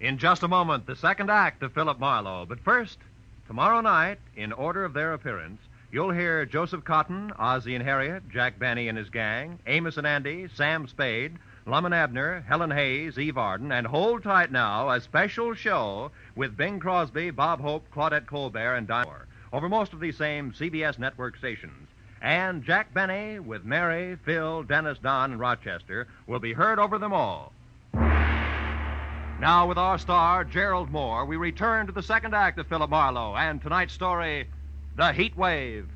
In just a moment, the second act of Philip Marlowe. But first, tomorrow night, in order of their appearance, you'll hear Joseph Cotton, Ozzie and Harriet, Jack Benny and his gang, Amos and Andy, Sam Spade, Lum and Abner, Helen Hayes, Eve Arden, and hold tight now, a special show with Bing Crosby, Bob Hope, Claudette Colbert, and Dinah Moore over most of these same CBS network stations. And Jack Benny with Mary, Phil, Dennis, Don, and Rochester will be heard over them all. Now, with our star, Gerald Moore, we return to the second act of Philip Marlowe and tonight's story, The Heat Wave.